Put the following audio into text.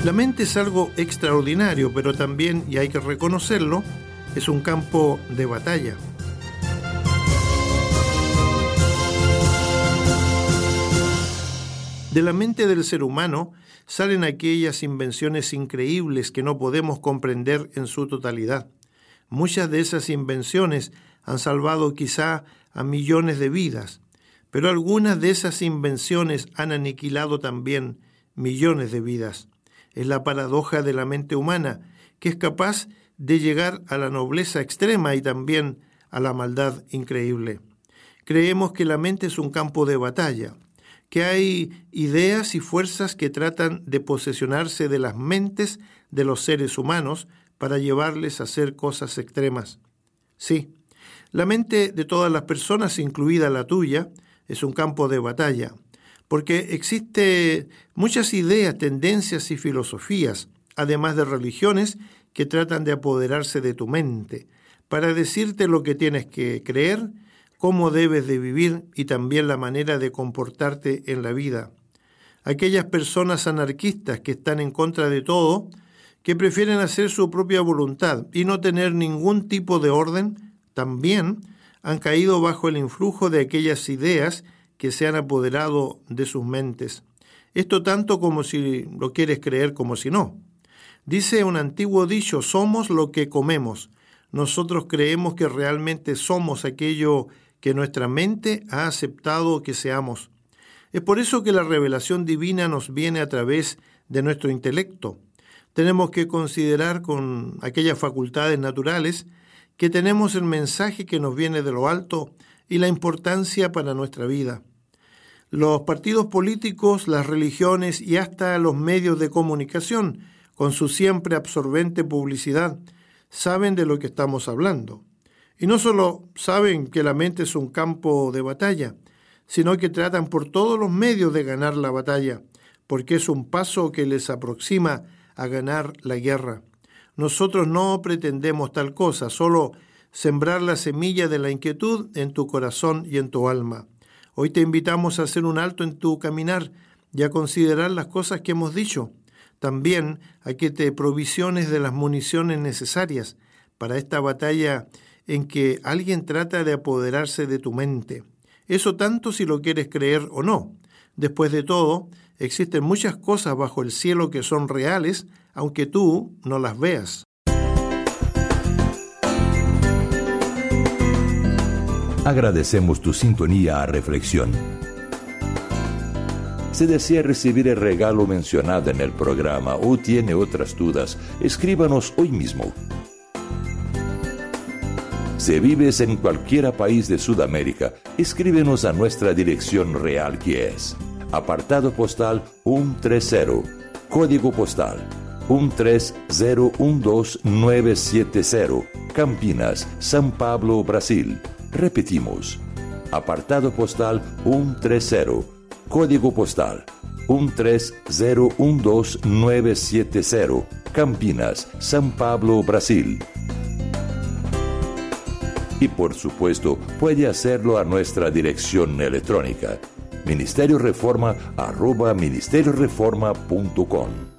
La mente es algo extraordinario, pero también, y hay que reconocerlo, es un campo de batalla. De la mente del ser humano salen aquellas invenciones increíbles que no podemos comprender en su totalidad. Muchas de esas invenciones han salvado quizá a millones de vidas, pero algunas de esas invenciones han aniquilado también millones de vidas. Es la paradoja de la mente humana, que es capaz de llegar a la nobleza extrema y también a la maldad increíble. Creemos que la mente es un campo de batalla, que hay ideas y fuerzas que tratan de posesionarse de las mentes de los seres humanos para llevarles a hacer cosas extremas. Sí, la mente de todas las personas, incluida la tuya, es un campo de batalla, porque existen muchas ideas, tendencias y filosofías, además de religiones que tratan de apoderarse de tu mente, para decirte lo que tienes que creer, cómo debes de vivir y también la manera de comportarte en la vida. Aquellas personas anarquistas que están en contra de todo, que prefieren hacer su propia voluntad y no tener ningún tipo de orden, también han caído bajo el influjo de aquellas ideas que se han apoderado de sus mentes. Esto tanto como si lo quieres creer como si no. Dice un antiguo dicho, somos lo que comemos. Nosotros creemos que realmente somos aquello que nuestra mente ha aceptado que seamos. Es por eso que la revelación divina nos viene a través de nuestro intelecto. Tenemos que considerar con aquellas facultades naturales que tenemos el mensaje que nos viene de lo alto y la importancia para nuestra vida. Los partidos políticos, las religiones y hasta los medios de comunicación, con su siempre absorbente publicidad, saben de lo que estamos hablando. Y no solo saben que la mente es un campo de batalla, sino que tratan por todos los medios de ganar la batalla, porque es un paso que les aproxima a ganar la guerra. Nosotros no pretendemos tal cosa, solo sembrar la semilla de la inquietud en tu corazón y en tu alma. Hoy te invitamos a hacer un alto en tu caminar y a considerar las cosas que hemos dicho. También a que te provisiones de las municiones necesarias para esta batalla en que alguien trata de apoderarse de tu mente. Eso tanto si lo quieres creer o no. Después de todo, existen muchas cosas bajo el cielo que son reales, aunque tú no las veas. Agradecemos tu sintonía a Reflexión. Si desea recibir el regalo mencionado en el programa o tiene otras dudas, escríbanos hoy mismo. Si vives en cualquier país de Sudamérica, escríbenos a nuestra dirección real, que es apartado postal 130, código postal 13012970, Campinas, São Paulo, Brasil. Repetimos, apartado postal 130, código postal 13012970, Campinas, São Paulo, Brasil. Y por supuesto, puede hacerlo a nuestra dirección electrónica, ministerioreforma@ministerioreforma.com.